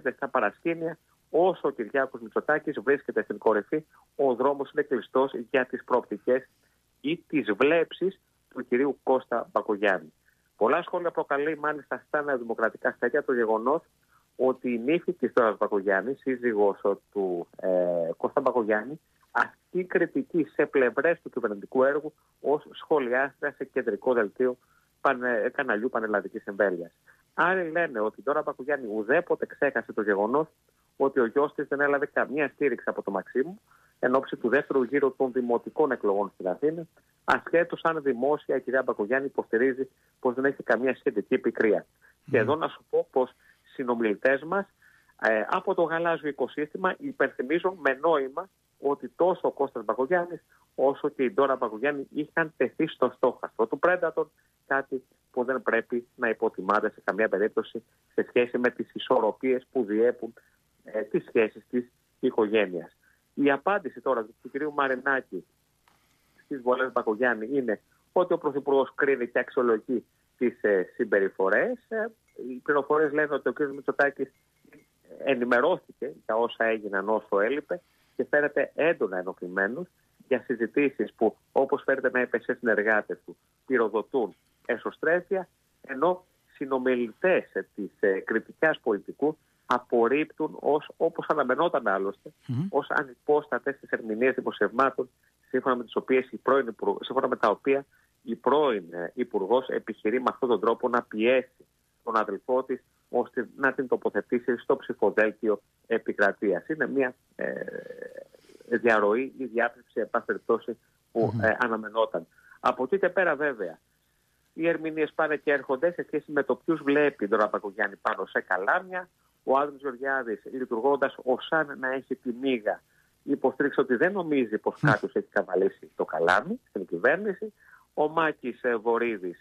βρίσκεται στα παρασκήνια, όσο ο Κυριάκος Μητσοτάκης βρίσκεται στην κορυφή, ο δρόμος είναι κλειστός για τις προοπτικές ή τις βλέψεις του κυρίου Κώστα Μπακογιάννη. Πολλά σχόλια προκαλεί μάλιστα στα νεοδημοκρατικά στέλια το γεγονός ότι η νύφη της Δώρας Μπακογιάννη, σύζυγος του Κώστα Μπακογιάννη, ασκεί κριτική σε πλευρές του κυβερνητικού έργου ως σχολιάστρια σε κεντρικό δελτίο καναλιού πανελλαδικής εμβέλειας. Άλλοι λένε ότι η Δώρα Μπακογιάννη ουδέποτε ξέχασε το γεγονός ότι ο γιος της δεν έλαβε καμία στήριξη από το Μαξίμου εν ώψη του δεύτερου γύρου των δημοτικών εκλογών στην Αθήνα, ασχέτως αν δημόσια η κυρία Μπακογιάννη υποστηρίζει πως δεν έχει καμία σχετική πικρία. Και εδώ να σου πω πως συνομιλητές μας από το γαλάζιο οικοσύστημα υπενθυμίζουν με νόημα ότι τόσο ο Κώστας Μπακογιάννης όσο και η Δώρα Μπακογιάννη είχαν τεθεί στο στόχαστρο του Predator, κάτι που δεν πρέπει να υποτιμάται σε καμία περίπτωση σε σχέση με τις ισορροπίες που διέπουν τις σχέσεις της οικογένειας. Η απάντηση τώρα του κυρίου Μαρινάκη στις βολές Μπακογιάννη είναι ότι ο Πρωθυπουργός κρίνει και αξιολογεί τις συμπεριφορές. Οι πληροφορίες λένε ότι ο κ. Μητσοτάκης ενημερώθηκε για όσα έγιναν όσο έλειπε και φαίνεται έντονα ενοχλημένος για συζητήσεις που, όπως φαίνεται να είπε σε συνεργάτες του, πυροδοτούν εσωστρέφεια, ενώ συνομιλητές της κριτικάς πολιτικού απορρίπτουν όπως αναμενόταν άλλωστε, ως ανυπόστατες τις ερμηνείες δημοσιευμάτων σύμφωνα με τα οποία η πρώην Υπουργός επιχειρεί με αυτόν τον τρόπο να πιέσει τον αδελφό της ώστε να την τοποθετήσει στο ψηφοδέλτιο επικρατείας. Είναι μια διαρροή ή διάπληψη εν πάση περιπτώσει που αναμενόταν. Από εκεί και πέρα βέβαια οι ερμηνείες πάνε και έρχονται σε σχέση με το ποιους βλέπει η Δώρα Μπακογιάννη πάνω σε καλάμια. Ο Άδωνης Γεωργιάδης, λειτουργώντας ως σαν να έχει τη μίγα, υποστήριξε ότι δεν νομίζει πως κάποιος έχει καβαλήσει το καλάμι στην κυβέρνηση. Ο Μάκης Βορίδης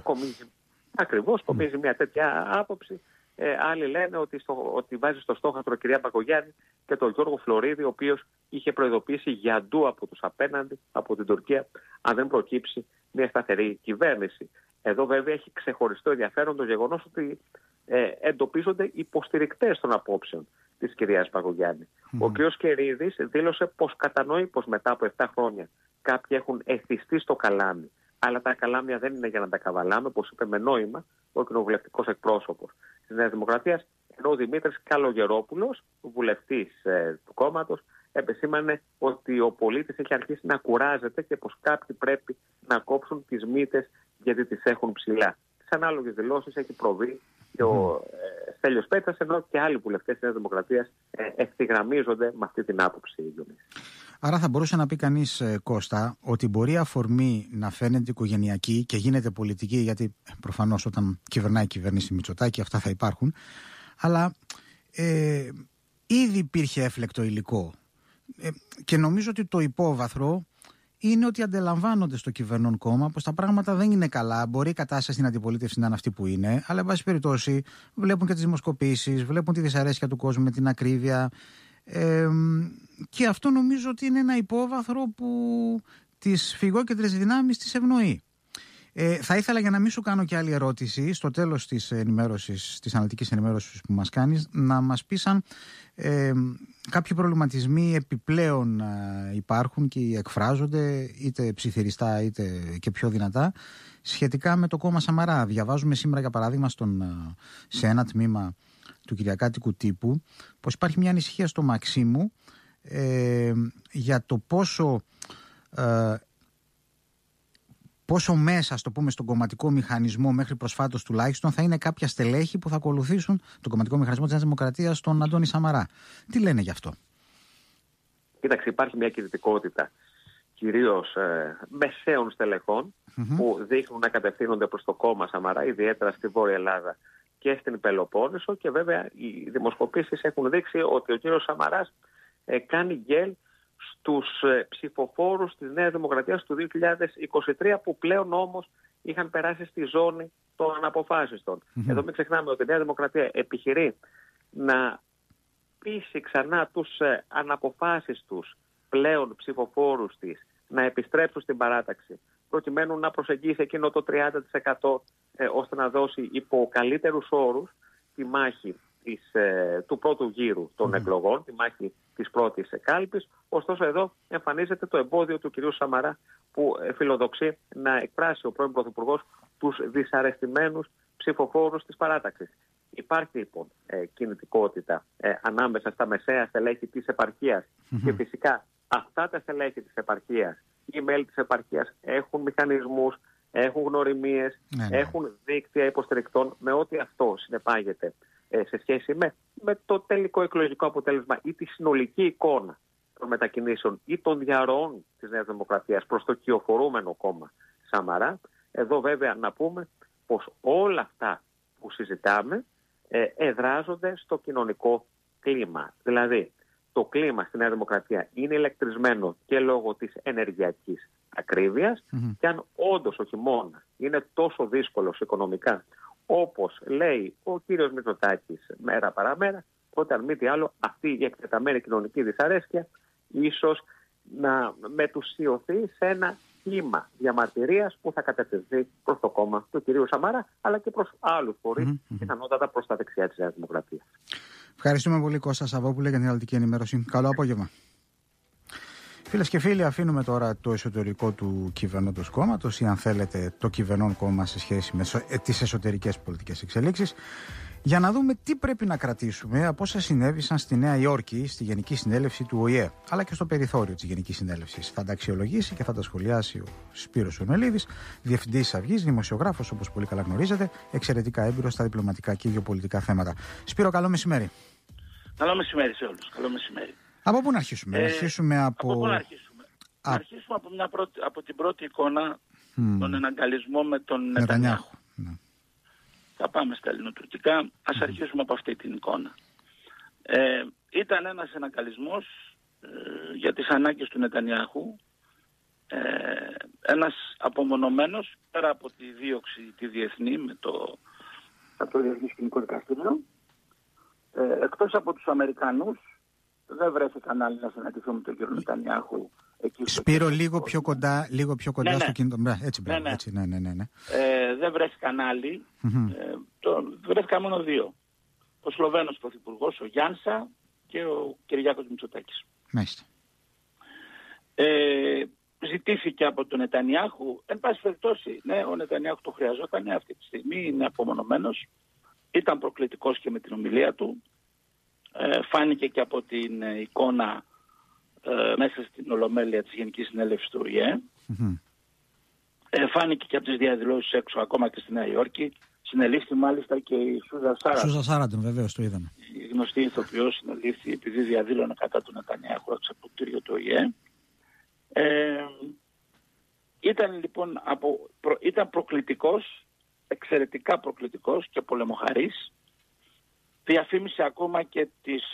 κομίζει μια τέτοια άποψη. Άλλοι λένε ότι βάζει στο στόχαστρο κυρία Μπακογιάννη και τον Γιώργο Φλωρίδη, ο οποίος είχε προειδοποιήσει για ντου από τους απέναντι, από την Τουρκία, αν δεν προκύψει μια σταθερή κυβέρνηση. Εδώ βέβαια έχει ξεχωριστό ενδιαφέρον το γεγονός ότι εντοπίζονται υποστηρικτές των απόψεων της κυρίας Μπακογιάννη. Ο κ. Κερίδης δήλωσε πως κατανοεί πως μετά από 7 χρόνια κάποιοι έχουν εθιστεί στο καλάμι, αλλά τα καλάμια δεν είναι για να τα καβαλάμε, όπως είπε με νόημα ο κοινοβουλευτικός εκπρόσωπος της Νέας Δημοκρατίας, ενώ ο Δημήτρης Καλογερόπουλος, βουλευτής του κόμματος, επεσήμανε ότι ο πολίτης έχει αρχίσει να κουράζεται και πως κάποιοι πρέπει να κόψουν τις μύτες γιατί τις έχουν ψηλά. Τις ανάλογες δηλώσεις έχει προβεί και ο Στέλιος Πέτσας, ενώ και άλλοι βουλευτές της Νέας Δημοκρατίας ευθυγραμμίζονται με αυτή την άποψη. Άρα θα μπορούσε να πει κανείς, Κώστα, ότι μπορεί η αφορμή να φαίνεται οικογενειακή και γίνεται πολιτική, γιατί προφανώς όταν κυβερνάει η κυβέρνηση Μητσοτάκη αυτά θα υπάρχουν, αλλά ήδη υπήρχε έφλεκτο υλικό και νομίζω ότι το υπόβαθρο είναι ότι αντιλαμβάνονται στο κυβερνών κόμμα πως τα πράγματα δεν είναι καλά. Μπορεί η κατάσταση στην αντιπολίτευση να είναι αυτή που είναι, αλλά εν πάση περιπτώσει βλέπουν και τις δημοσκοπήσεις, βλέπουν τη δυσαρέσκεια του κόσμου με την ακρίβεια. Και αυτό νομίζω ότι είναι ένα υπόβαθρο που τις φυγόκεντρες δυνάμεις τις ευνοεί. Θα ήθελα, για να μην σου κάνω και άλλη ερώτηση, στο τέλος της ενημέρωσης, της αναλυτικής ενημέρωσης που μας κάνεις, να μας πεις αν κάποιοι προβληματισμοί επιπλέον υπάρχουν και εκφράζονται είτε ψιθυριστά είτε και πιο δυνατά σχετικά με το κόμμα Σαμαρά. Διαβάζουμε σήμερα, για παράδειγμα, σε ένα τμήμα του κυριακάτικου τύπου πως υπάρχει μια ανησυχία στο Μαξίμου για το πόσο μέσα, ας το πούμε, στον κομματικό μηχανισμό μέχρι προσφάτως τουλάχιστον θα είναι κάποια στελέχη που θα ακολουθήσουν τον κομματικό μηχανισμό της Νέας Δημοκρατίας, τον Αντώνη Σαμαρά. Τι λένε γι' αυτό? Κοίταξε, υπάρχει μια κινητικότητα κυρίως μεσαίων στελεχών που δείχνουν να κατευθύνονται προς το κόμμα Σαμαρά, ιδιαίτερα στη Βόρεια Ελλάδα και στην Πελοπόννησο, και βέβαια οι δημοσκοπήσεις έχουν δείξει ότι ο κύριος Σαμαράς κάνει γκέλ στους ψηφοφόρους της Νέας Δημοκρατίας του 2023 που πλέον όμως είχαν περάσει στη ζώνη των αναποφάσιστων. Εδώ μην ξεχνάμε ότι η Νέα Δημοκρατία επιχειρεί να πείσει ξανά τους αναποφάσιστους πλέον ψηφοφόρους της να επιστρέψουν στην παράταξη προκειμένου να προσεγγίσει εκείνο το 30% ώστε να δώσει υπό καλύτερους όρους τη μάχη του πρώτου γύρου των εκλογών, τη μάχη της πρώτης κάλπης. Ωστόσο εδώ εμφανίζεται το εμπόδιο του κυρίου Σαμαρά, που φιλοδοξεί να εκφράσει ο πρώην Πρωθυπουργός τους δυσαρεστημένους ψηφοφόρους της παράταξης. Υπάρχει λοιπόν κινητικότητα ανάμεσα στα μεσαία στελέχη της επαρχίας και φυσικά αυτά τα στελέχη της επαρχίας, οι μέλη της επαρχίας έχουν μηχανισμούς, έχουν γνωριμίες, έχουν δίκτυα υποστηρικτών, με ό,τι αυτό συνεπάγεται σε σχέση με το τελικό εκλογικό αποτέλεσμα ή τη συνολική εικόνα των μετακινήσεων ή των διαρροών της Νέας Δημοκρατίας προς το κυοφορούμενο κόμμα Σαμαρά. Εδώ βέβαια να πούμε πως όλα αυτά που συζητάμε εδράζονται στο κοινωνικό κλίμα. Δηλαδή το κλίμα στη Νέα Δημοκρατία είναι ηλεκτρισμένο και λόγω της ενεργειακής ακρίβειας και αν όντως ο χειμώνας είναι τόσο δύσκολος οικονομικά όπως λέει ο κύριος Μητσοτάκης μέρα παραμέρα, τότε αν μη τι άλλο αυτή η εκτεταμένη κοινωνική δυσαρέσκεια ίσως να μετουσιωθεί σε ένα κύμα διαμαρτυρίας που θα κατευθυνθεί προς το κόμμα του κυρίου Σαμαρά, αλλά και προς άλλους φορείς, πιθανότατα προς τα δεξιά της Νέας Δημοκρατίας. Ευχαριστούμε πολύ, Κώστα Σαββόπουλε, για την αναλυτική ενημέρωση. Καλό απόγευμα. Φίλες και φίλοι, αφήνουμε τώρα το εσωτερικό του κυβερνώντος κόμματος ή, αν θέλετε, το κυβερνών κόμμα σε σχέση με τις εσωτερικές πολιτικές εξελίξεις, για να δούμε τι πρέπει να κρατήσουμε από όσα συνέβησαν στη Νέα Υόρκη, στη Γενική Συνέλευση του ΟΗΕ, αλλά και στο περιθώριο της Γενικής Συνέλευσης. Θα τα αξιολογήσει και θα τα σχολιάσει ο Σπύρος Ονελίδης, διευθυντής Αυγής, δημοσιογράφος, όπως πολύ καλά γνωρίζετε, εξαιρετικά έμπειρος στα διπλωματικά και γεωπολιτικά θέματα. Σπύρο, καλό μεσημέρι. Καλό μεσημέρι σε όλους. Καλό μεσημέρι. Από πού να αρχίσουμε? Από πού να αρχίσουμε? Να αρχίσουμε από την πρώτη εικόνα, τον εναγκαλισμό με τον Νετανιάχου. Θα πάμε στα ελληνοτουρκικά. Ας αρχίσουμε από αυτή την εικόνα. Ήταν ένας εναγκαλισμός για τις ανάγκες του Νετανιάχου. Ένας απομονωμένος, πέρα από τη δίωξη τη διεθνή από το Διεθνές Ποινικό Δικαστήριο. Εκτός από τους Αμερικανούς, δεν βρέθηκαν άλλοι να συναντηθούν με τον κύριο Νετανιάχου. Σπύρο, λίγο πιο κοντά στο κινητό. Έτσι. Δεν βρέθηκαν άλλοι. Βρέθηκαν μόνο δύο. Ο Σλοβαίνος Πρωθυπουργός, ο Γιάνσα, και ο Κυριάκος Μητσοτάκης. Μάλιστα. Ζητήθηκε από τον Νετανιάχου, εν πάση περιπτώσει, ναι, ο Νετανιάχου το χρειαζόταν αυτή τη στιγμή, είναι απομονωμένος. Ήταν προκλητικός και με την ομιλία του. Φάνηκε και από την εικόνα μέσα στην ολομέλεια της Γενικής Συνέλευσης του ΟΗΕ. Φάνηκε και από τις διαδηλώσεις έξω, ακόμα και στη Νέα Υόρκη. Συνελήφθη μάλιστα και η Σούζα Σάραντον, βεβαίως, το είδαμε. Η γνωστή ηθοποιός συνελήφθη επειδή διαδήλωνε κατά του Νετανιάχου έξω από το κτίριο του ΟΗΕ. Ήταν λοιπόν ήταν προκλητικός, εξαιρετικά προκλητικός και πολεμοχαρής. Διαφήμισε ακόμα και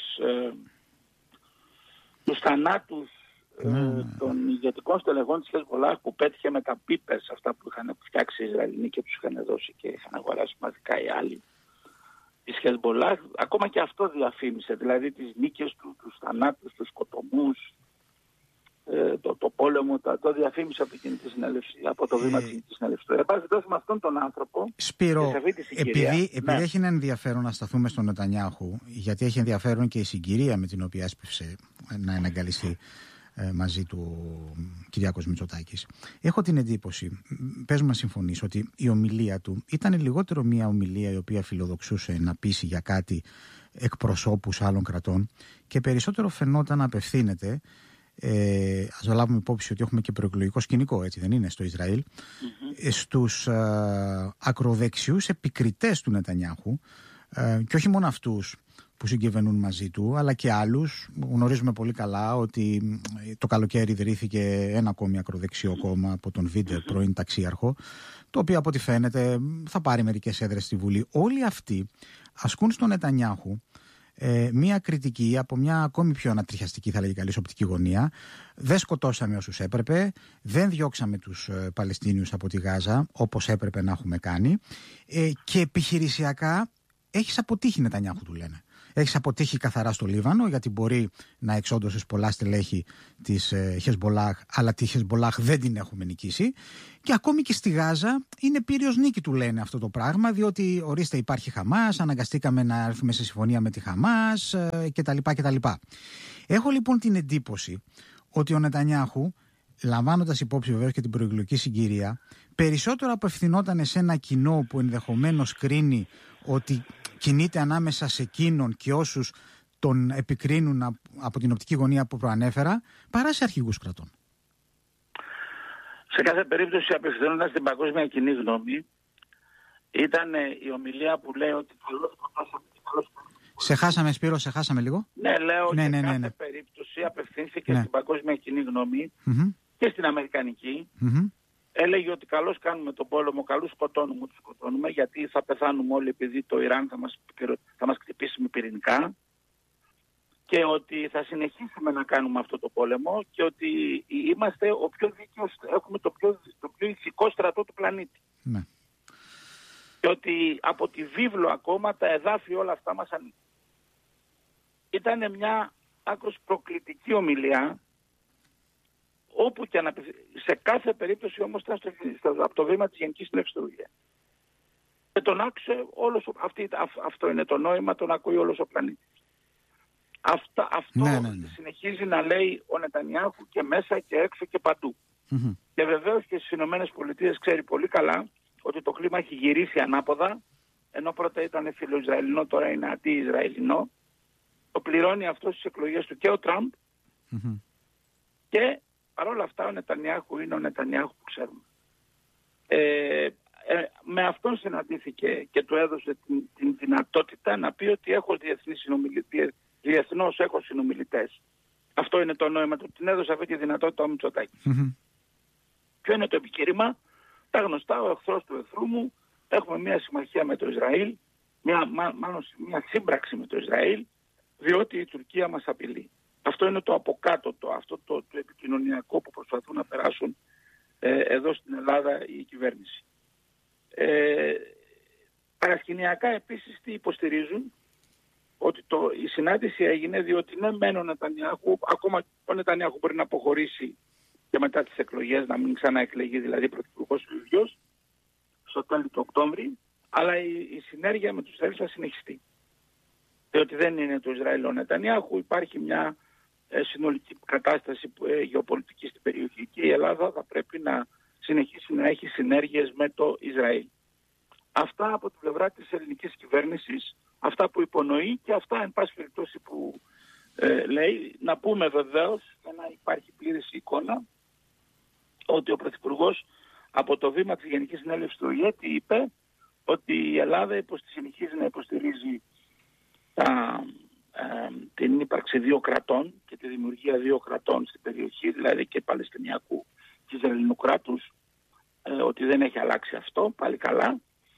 τους θανάτους των ηγετικών στελεχών της Χεσμολάχ που πέτυχε με τα πίπες, αυτά που είχαν φτιάξει οι Ισραηλινοί και τους είχαν δώσει και είχαν αγοράσει μαζικά οι άλλοι της Χεσμολάχ. Ακόμα και αυτό διαφήμισε, δηλαδή τις νίκες του, τους θανάτους, τους σκοτωμούς, το πόλεμο, το διαφήμισε από εκείνη τη συνέλευση, από το βήμα της συνέλευσης του. Επάζει τόσο με αυτόν τον άνθρωπο. Σπύρο, επειδή έχει ένα ενδιαφέρον να σταθούμε στον Νετανιάχου, γιατί έχει ενδιαφέρον και η συγκυρία με την οποία έσπευσε να εναγκαλιστεί μαζί του ο Κυριάκος Μητσοτάκης. Έχω την εντύπωση, πες μου να συμφωνείς, ότι η ομιλία του ήταν λιγότερο μια ομιλία η οποία φιλοδοξούσε να πείσει για κάτι εκπροσώπους άλλων κρατών και περισσότερο φαινόταν να απευθύνεται. Ας λάβουμε υπόψη ότι έχουμε και προεκλογικό σκηνικό, έτσι δεν είναι, στο Ισραήλ, στους ακροδεξιούς επικριτές του Νετανιάχου, και όχι μόνο αυτούς που συγκυβερνούν μαζί του, αλλά και άλλους. Γνωρίζουμε πολύ καλά ότι το καλοκαίρι ιδρύθηκε ένα ακόμη ακροδεξιό κόμμα από τον Βίντερ, πρώην ταξίαρχο, το οποίο από ό,τι φαίνεται θα πάρει μερικές έδρες στη Βουλή. Όλοι αυτοί ασκούν στον Νετανιάχου μία κριτική από μια ακόμη πιο ανατριχιαστική, θα λέγει καλής, οπτική γωνία. Δεν σκοτώσαμε όσους έπρεπε, δεν διώξαμε τους Παλαιστίνιους από τη Γάζα όπως έπρεπε να έχουμε κάνει, και επιχειρησιακά έχεις αποτύχει, Νετανιάχου, του λένε. Έχεις αποτύχει καθαρά στο Λίβανο, γιατί μπορεί να εξόντωσες πολλά στελέχη της Χεσμπολάχ, αλλά τη Χεσμπολάχ δεν την έχουμε νικήσει. Και ακόμη και στη Γάζα είναι πύριος νίκη, του λένε αυτό το πράγμα, διότι ορίστε υπάρχει Χαμάς, αναγκαστήκαμε να έρθουμε σε συμφωνία με τη Χαμάς κτλ. Έχω λοιπόν την εντύπωση ότι ο Νετανιάχου, λαμβάνοντας υπόψη βεβαίως και την προεκλογική συγκυρία, περισσότερο απευθυνόταν σε ένα κοινό που ενδεχομένως κρίνει ότι κινείται ανάμεσα σε εκείνον και όσους τον επικρίνουν από την οπτική γωνία που προανέφερα, παρά σε αρχηγούς κρατών. Σε κάθε περίπτωση, απευθυνόντας την παγκόσμια κοινή γνώμη, ήταν η ομιλία που λέει ότι Σε χάσαμε, Σπύρο, σε χάσαμε λίγο. Ναι, λέω ότι σε κάθε περίπτωση απευθύνθηκε στην παγκόσμια κοινή γνώμη και στην αμερικανική. Έλεγε ότι καλώς κάνουμε τον πόλεμο, καλούς σκοτώνουμε, τους σκοτώνουμε, γιατί θα πεθάνουμε όλοι επειδή το Ιράν θα μας χτυπήσει με πυρηνικά, και ότι θα συνεχίσουμε να κάνουμε αυτό το πόλεμο και ότι είμαστε ο πιο δίκαιος, έχουμε το πιο ηθικό στρατό του πλανήτη. Ναι. Και ότι από τη βίβλο ακόμα τα εδάφη όλα αυτά μας ανήκουν. Ήταν μια άκρως προκλητική ομιλία, όπου και σε κάθε περίπτωση όμως ήταν από το βήμα της Γενικής Συνέλευσης. Και τον άκουσε όλος, αυτό είναι το νόημα, τον ακούει όλος ο πλανήτης. Αυτό συνεχίζει να λέει ο Νετανιάχου και μέσα και έξω και παντού. Και βεβαίως και στις Ηνωμένες Πολιτείες ξέρει πολύ καλά ότι το κλίμα έχει γυρίσει ανάποδα, ενώ πρώτα ήταν φιλοϊσραηλινό, τώρα είναι αντι-Ισραηλινό. Το πληρώνει αυτό στις εκλογές του και ο Τραμπ. Και παρόλα αυτά ο Νετανιάχου είναι ο Νετανιάχου που ξέρουμε. Με αυτόν συναντήθηκε και του έδωσε την δυνατότητα να πει ότι έχω διεθνώς έχω συνομιλητές. Αυτό είναι το νόημα του. Την έδωσε αυτή τη δυνατότητα ο Μητσοτάκης. Ποιο είναι το επιχείρημα? Τα γνωστά, ο εχθρός του εχθρού μου, έχουμε μια συμμαχία με το Ισραήλ, μια σύμπραξη με το Ισραήλ, διότι η Τουρκία μας απειλεί. Αυτό είναι το από κάτω, αυτό το επικοινωνιακό που προσπαθούν να περάσουν εδώ στην Ελλάδα η κυβέρνηση. Παρασκηνιακά επίσης τι υποστηρίζουν? Ότι η συνάντηση έγινε διότι ναι μεν ο Νετανιάχου, ακόμα ο Νετανιάχου μπορεί να αποχωρήσει και μετά τις εκλογές, να μην ξαναεκλεγεί δηλαδή πρωθυπουργός ο ίδιος στο τέλος του Οκτώβρη, αλλά η συνέργεια με τους Ισραήλ θα συνεχιστεί. Διότι δεν είναι το Ισραήλ ο Νετανιάχου, υπάρχει μια συνολική κατάσταση γεωπολιτική στην περιοχή και η Ελλάδα θα πρέπει να συνεχίσει να έχει συνέργειες με το Ισραήλ. Αυτά από την πλευρά της ελληνικής κυβέρνησης, αυτά που υπονοεί και αυτά εν πάση περιπτώσει που λέει. Να πούμε βεβαίως, για να υπάρχει πλήρης εικόνα, ότι ο Πρωθυπουργός από το βήμα της Γενικής Συνέλευσης του ΟΗΕ είπε ότι η Ελλάδα συνεχίζει να υποστηρίζει την ύπαρξη δύο κρατών και τη δημιουργία δύο κρατών στην περιοχή, δηλαδή και Παλαιστινιακού και Ισραηλινού κράτους, ότι δεν έχει αλλάξει αυτό, πάλι καλά.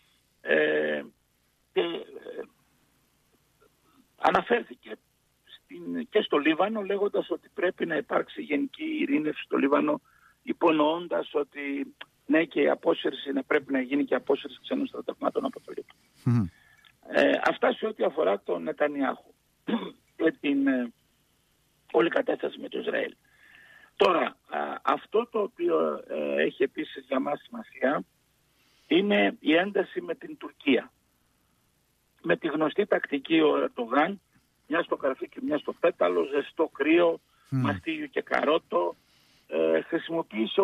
Αναφέρθηκε και στο Λίβανο λέγοντας ότι πρέπει να υπάρξει γενική ειρήνευση στο Λίβανο, υπονοώντας ότι ναι, και η απόσυρση πρέπει να γίνει και η απόσυρση ξένων στρατευμάτων από το Λίβανο. Αυτά σε ό,τι αφορά τον Νετανιάχου και την όλη κατάσταση με το Ισραήλ. Τώρα, αυτό το οποίο έχει επίσης για μας σημασία είναι η ένταση με την Τουρκία. Με τη γνωστή τακτική ο Ερντογάν, μια στο καρφί και μια στο πέταλο, ζεστό κρύο, μαστίγιο και καρότο, χρησιμοποίησε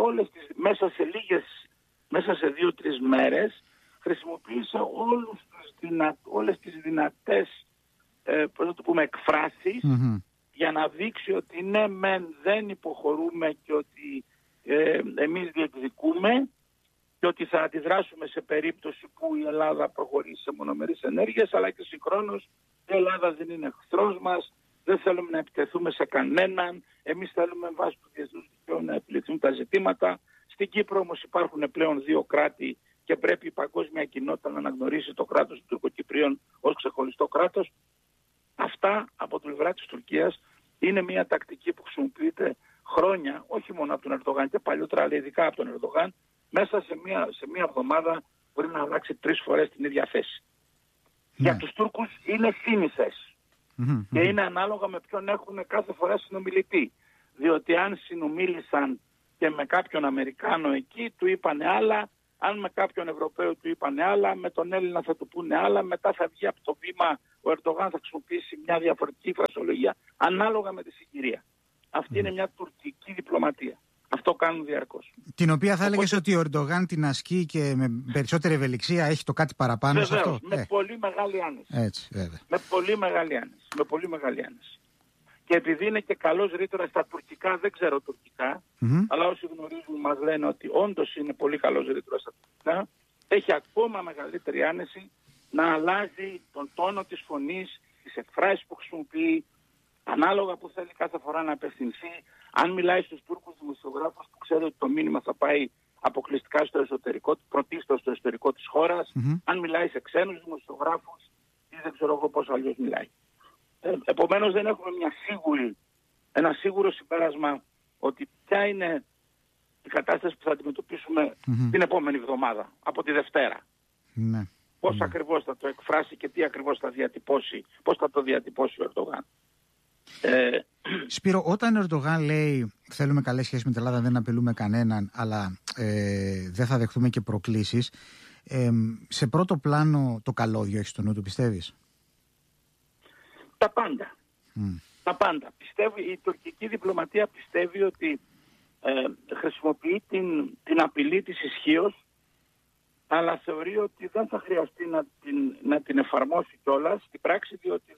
μέσα σε 2-3 μέρες, χρησιμοποίησε όλες τις δυνατές εκφράσεις για να δείξει ότι ναι μεν δεν υποχωρούμε και ότι εμείς διεκδικούμε και ότι θα αντιδράσουμε σε περίπτωση που η Ελλάδα προχωρήσει σε μονομερείς ενέργειες, αλλά και συγχρόνως η Ελλάδα δεν είναι εχθρός μας, δεν θέλουμε να επιτεθούμε σε κανέναν, εμείς θέλουμε βάσει του διεθνούς δικαίου να επιληθούν τα ζητήματα. Στην Κύπρο όμως υπάρχουν πλέον δύο κράτη και πρέπει η παγκόσμια κοινότητα να αναγνωρίσει το κράτος των Τουρκοκυπρίων ως ξεχωριστό κράτος. Αυτά από την πλευρά της Τουρκίας είναι μια τακτική που χρησιμοποιείται χρόνια, όχι μόνο από τον Ερντογάν και παλιότερα, αλλά ειδικά από τον Ερντογάν, μέσα σε μια εβδομάδα μπορεί να αλλάξει 3 φορές την ίδια θέση. Για τους Τούρκους είναι φήμη θέση. Και είναι ανάλογα με ποιον έχουν κάθε φορά συνομιλητή. Διότι αν συνομίλησαν και με κάποιον Αμερικάνο εκεί, του είπανε άλλα. Αν με κάποιον Ευρωπαίο του είπανε άλλα, με τον Έλληνα θα του πούνε άλλα. Μετά θα βγει από το βήμα, ο Ερντογάν θα χρησιμοποιήσει μια διαφορετική φρασιολογία ανάλογα με τη συγκυρία. Αυτή είναι μια τουρκική διπλωματία. Αυτό κάνουν διαρκώς. Την οποία θα έλεγες ότι ο Ερντογάν την ασκεί και με περισσότερη ευελιξία, έχει το κάτι παραπάνω. Βεβαίως, σε αυτό. Με πολύ μεγάλη άνεση. Έτσι, βέβαια. Με πολύ μεγάλη άνεση. Και επειδή είναι και καλός ρήτορας στα τουρκικά, δεν ξέρω τουρκικά, αλλά όσοι γνωρίζουν μας λένε ότι όντως είναι πολύ καλός ρήτορας στα τουρκικά, έχει ακόμα μεγαλύτερη άνεση να αλλάζει τον τόνο της φωνής, τις εκφράσεις που χρησιμοποιεί, ανάλογα που θέλει κάθε φορά να απευθυνθεί. Αν μιλάει στους Τούρκους δημοσιογράφους που ξέρει ότι το μήνυμα θα πάει αποκλειστικά στο εσωτερικό, πρωτίστως στο εσωτερικό της χώρας, αν μιλάει σε ξένους δημοσιογράφους ή δεν ξέρω εγώ πώς αλλιώς μιλάει. Επομένως δεν έχουμε ένα σίγουρο συμπέρασμα ότι ποια είναι η κατάσταση που θα αντιμετωπίσουμε την επόμενη εβδομάδα, από τη Δευτέρα. Ναι. Πώς ακριβώς θα το εκφράσει και τι ακριβώς θα διατυπώσει, πώς θα το διατυπώσει ο Ερντογάν. Σπύρο, όταν ο Ερντογάν λέει θέλουμε καλές σχέσεις με την Ελλάδα, δεν απειλούμε κανέναν, αλλά δεν θα δεχτούμε και προκλήσεις, σε πρώτο πλάνο το καλώδιο έχει στο νου του, πιστεύεις? Τα πάντα. Τα πάντα. Η τουρκική διπλωματία πιστεύει ότι χρησιμοποιεί την απειλή της ισχύως, αλλά θεωρεί ότι δεν θα χρειαστεί να την εφαρμόσει κιόλας στην πράξη, διότι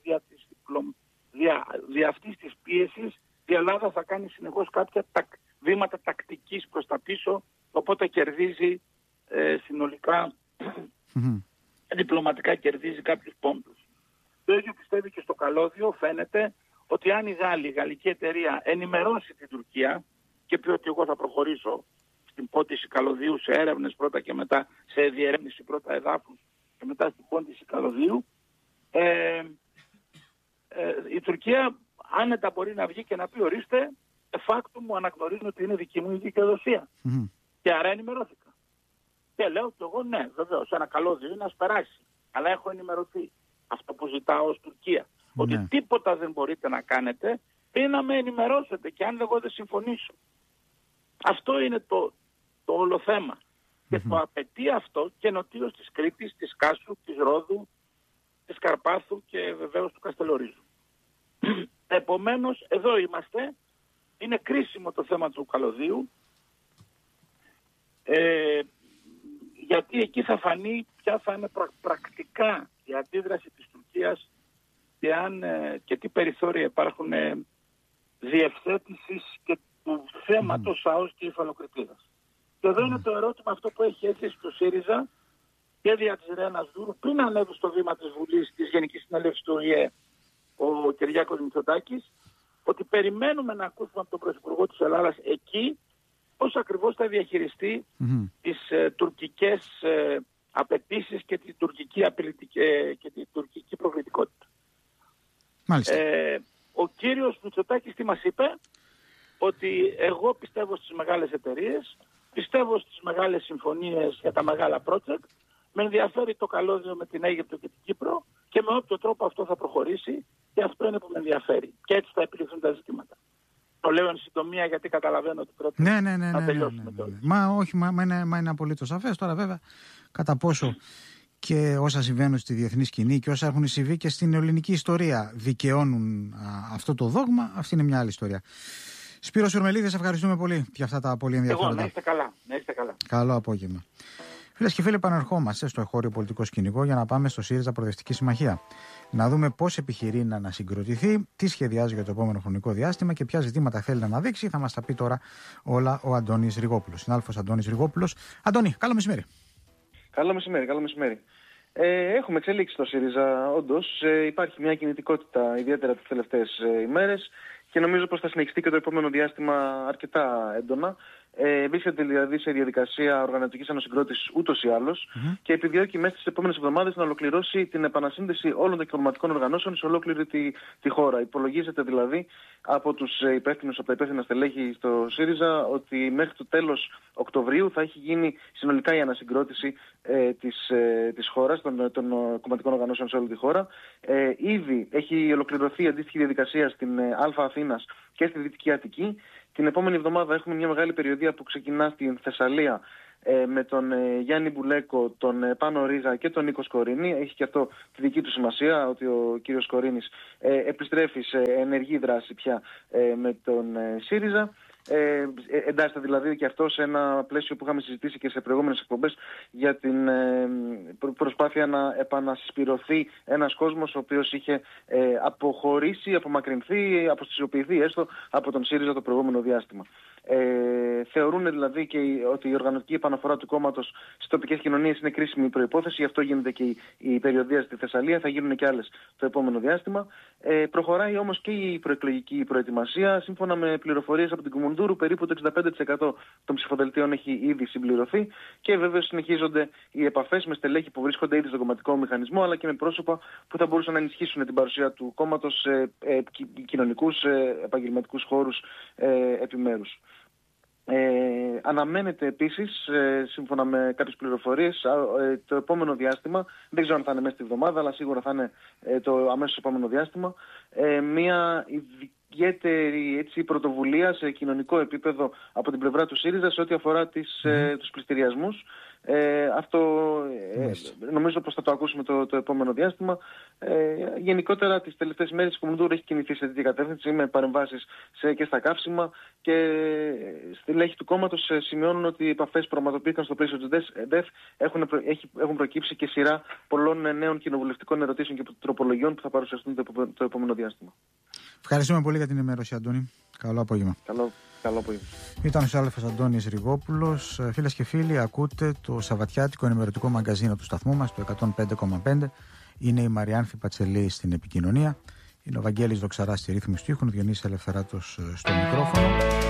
δια αυτής της πίεσης η Ελλάδα θα κάνει συνεχώς κάποια βήματα τακτικής προς τα πίσω, οπότε κερδίζει συνολικά, διπλωματικά κερδίζει κάποιους πόντους. Το ίδιο πιστεύει και στο καλώδιο. Φαίνεται ότι αν η γαλλική εταιρεία ενημερώσει την Τουρκία και πει ότι εγώ θα προχωρήσω στην πόντιση καλωδίου σε έρευνες πρώτα και μετά σε διερεύνηση πρώτα εδάφους και μετά στην πόντιση καλωδίου, η Τουρκία άνετα μπορεί να βγει και να πει ορίστε, εφάκτου μου αναγνωρίζουν ότι είναι δική μου η δικαιοδοσία. Και άρα ενημερώθηκα. Και λέω και εγώ ναι, βεβαίως, ένα καλώδιο είναι να περάσει. Αλλά έχω ενημερωθεί. Αυτό που ζητάω ως Τουρκία. Ότι τίποτα δεν μπορείτε να κάνετε πριν να με ενημερώσετε και αν εγώ δεν συμφωνήσω. Αυτό είναι το όλο θέμα. Και το απαιτεί αυτό και νοτίως της Κρήτης, της Κάσου, της Ρόδου, της Καρπάθου και βεβαίως του Καστελορίζου. Επομένως, εδώ είμαστε. Είναι κρίσιμο το θέμα του καλωδίου. Γιατί εκεί θα φανεί ποια θα είναι πρακτικά η αντίδραση της Τουρκίας και τι περιθώρια υπάρχουν διευθέτησης και του θέματος ΣΑΟΣ και υφαλοκρηπίδας. Και εδώ είναι το ερώτημα αυτό που έχει έτσι στο ΣΥΡΙΖΑ και δια της Ρέανας Δούρου πριν ανέβει στο βήμα της Βουλής της Γενικής Συνέλευσης του ΟΗΕ ο Κυριάκος Μητσοτάκης, ότι περιμένουμε να ακούσουμε από τον Πρωθυπουργό της Ελλάδας εκεί πώς ακριβώς θα διαχειριστεί τις τουρκικές απαιτήσεις και την τουρκική προκλητικότητα. Μάλιστα. Ο κύριος Μητσοτάκης τι μας είπε? Ότι εγώ πιστεύω στις μεγάλες εταιρείες, πιστεύω στις μεγάλες συμφωνίες για τα μεγάλα project, με ενδιαφέρει το καλώδιο με την Αίγυπτο και την Κύπρο και με όποιο τρόπο αυτό θα προχωρήσει και αυτό είναι που με ενδιαφέρει. Και έτσι θα επιληθούν τα ζητήματα. Το λέω εν συντομία γιατί καταλαβαίνω ότι πρέπει να τελειώσουμε τώρα. Μα είναι απολύτως σαφές. Τώρα βέβαια κατά πόσο και όσα συμβαίνουν στη διεθνή σκηνή και όσα έχουν συμβεί και στην ελληνική ιστορία δικαιώνουν αυτό το δόγμα, αυτή είναι μια άλλη ιστορία. Σπύρο Σουρμελίδη, σε ευχαριστούμε πολύ για αυτά τα πολύ ενδιαφέροντα. Εγώ, να είστε καλά. Καλό απόγευμα. Φίλες και φίλοι, επαναρχόμαστε στο εγχώριο πολιτικό σκηνικό για να πάμε στο ΣΥΡΙΖΑ Προοδευτική Συμμαχία. Να δούμε πώς επιχειρεί να ανασυγκροτηθεί, τι σχεδιάζει για το επόμενο χρονικό διάστημα και ποια ζητήματα θέλει να αναδείξει. Θα μας τα πει τώρα όλα ο Αντώνης Ριγόπουλος. Συνάδελφος Αντώνης Ριγόπουλος. Αντώνη, καλό μεσημέρι. Καλό μεσημέρι. Έχουμε εξελίξει στο ΣΥΡΙΖΑ, όντως. Υπάρχει μια κινητικότητα ιδιαίτερα τις τελευταίες ημέρες και νομίζω πως θα συνεχιστεί και το επόμενο διάστημα αρκετά έντονα. Βρίσκεται δηλαδή σε διαδικασία οργανωτικής ανασυγκρότησης ούτως ή άλλως και επιδιώκει μέσα στις επόμενες εβδομάδες να ολοκληρώσει την επανασύνδεση όλων των κομματικών οργανώσεων σε ολόκληρη τη χώρα. Υπολογίζεται δηλαδή από τα υπεύθυνα στελέχη στο ΣΥΡΙΖΑ ότι μέχρι το τέλος Οκτωβρίου θα έχει γίνει συνολικά η ανασυγκρότηση της χώρας, των κομματικών οργανώσεων σε όλη τη χώρα. Ήδη έχει ολοκληρωθεί αντίστοιχη διαδικασία στην Α Αθήνας και στη Δυτική Αττική. Την επόμενη εβδομάδα έχουμε μια μεγάλη περιοδεία που ξεκινά στην Θεσσαλία με τον Γιάννη Μπουλέκο, τον Πάνο Ρίγα και τον Νίκο Σκορίνη. Έχει και αυτό τη δική του σημασία ότι ο κύριος Σκορίνης επιστρέφει σε ενεργή δράση πια με τον ΣΥΡΙΖΑ. Εντάσσεται δηλαδή και αυτό σε ένα πλαίσιο που είχαμε συζητήσει και σε προηγούμενες εκπομπές για την προσπάθεια να επανασυσπυρωθεί ένας κόσμος ο οποίος είχε αποχωρήσει, απομακρυνθεί, αποστασιοποιηθεί έστω από τον ΣΥΡΙΖΑ το προηγούμενο διάστημα. Θεωρούν δηλαδή και ότι η οργανωτική επαναφορά του κόμματος στις τοπικές κοινωνίες είναι κρίσιμη προϋπόθεση, γι' αυτό γίνεται και η περιοδεία στη Θεσσαλία, θα γίνουν και άλλες το επόμενο διάστημα. Προχωράει όμως και η προεκλογική προετοιμασία. Σύμφωνα με πληροφορίες από την Κουμουνδούρου, περίπου το 65% των ψηφοδελτίων έχει ήδη συμπληρωθεί και βέβαια συνεχίζονται οι επαφές με στελέχη που βρίσκονται ήδη στον κομματικό μηχανισμό, αλλά και με πρόσωπα που θα μπορούσαν να ενισχύσουν την παρουσία του κόμματος σε κοινωνικούς, επαγγελματικούς χώρους επιμέρους. Αναμένεται επίσης, σύμφωνα με κάποιες πληροφορίες, το επόμενο διάστημα, δεν ξέρω αν θα είναι μέσα στη εβδομάδα, αλλά σίγουρα θα είναι το αμέσως επόμενο διάστημα, μια ιδιαίτερη πρωτοβουλία σε κοινωνικό επίπεδο από την πλευρά του ΣΥΡΙΖΑ σε ό,τι αφορά τους πληστηριασμούς. Αυτό νομίζω πως θα το ακούσουμε το επόμενο διάστημα. Γενικότερα τις τελευταίες μέρες η Κουμουνδούρου έχει κινηθεί σε τέτοια κατεύθυνση με παρεμβάσεις και στα καύσιμα και στη λέχη του κόμματος σημειώνουν ότι οι επαφές που πραγματοποιήθηκαν στο πλαίσιο της ΔΕΘ έχουν προκύψει και σειρά πολλών νέων κοινοβουλευτικών ερωτήσεων και τροπολογιών που θα παρουσιαστούν το επόμενο διάστημα. Ευχαριστούμε πολύ για την ενημέρωση, Αντώνη. Καλό απόγευμα. Καλό απόγευμα. Ήταν ο συνάδελφος Αντώνης Ριγόπουλος. Φίλες και φίλοι, ακούτε το σαββατιάτικο ενημερωτικό μαγκαζίνο του σταθμού μας, το 105,5. Είναι η Μαριάνθη Πατσελή στην επικοινωνία. Είναι ο Βαγγέλης Δοξαράς στη ρύθμιση του ήχου, ο Διονύσης Ελευθεράτος στο μικρόφωνο.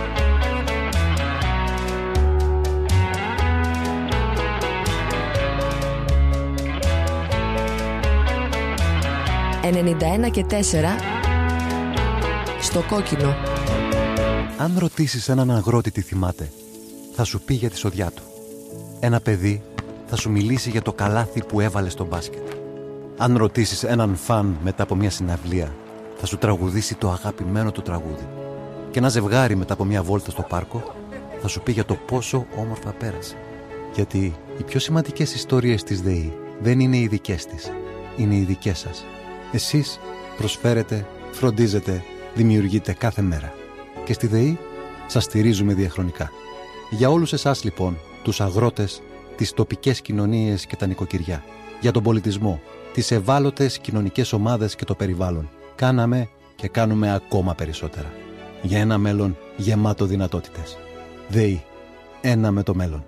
«91,4» στο κόκκινο. Αν ρωτήσεις έναν αγρότη τι θυμάται, θα σου πει για τη σοδιά του. Ένα παιδί θα σου μιλήσει για το καλάθι που έβαλε στο μπάσκετ. Αν ρωτήσεις έναν φαν μετά από μια συναυλία, θα σου τραγουδήσει το αγαπημένο του τραγούδι. Και ένα ζευγάρι μετά από μια βόλτα στο πάρκο θα σου πει για το πόσο όμορφα πέρασε. Γιατί οι πιο σημαντικές ιστορίες της ΔΕΗ δεν είναι οι δικές της, είναι οι δικές σας. Εσείς προσφέρετε, φροντίζετε, δημιουργείτε κάθε μέρα. Και στη ΔΕΗ σας στηρίζουμε διαχρονικά. Για όλους εσάς λοιπόν, τους αγρότες, τις τοπικές κοινωνίες και τα νοικοκυριά, για τον πολιτισμό, τις ευάλωτες κοινωνικές ομάδες και το περιβάλλον, κάναμε και κάνουμε ακόμα περισσότερα. Για ένα μέλλον γεμάτο δυνατότητες. ΔΕΗ. Ένα με το μέλλον.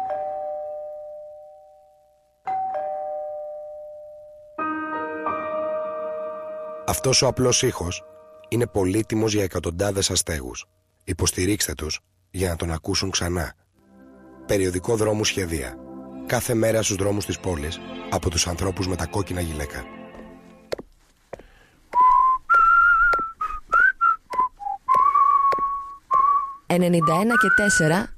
Αυτός ο απλός ήχος είναι πολύτιμος για εκατοντάδες αστέγους. Υποστηρίξτε τους για να τον ακούσουν ξανά. Περιοδικό Δρόμου Σχεδία. Κάθε μέρα στους δρόμους της πόλης από τους ανθρώπους με τα κόκκινα γυλαίκα. 91,4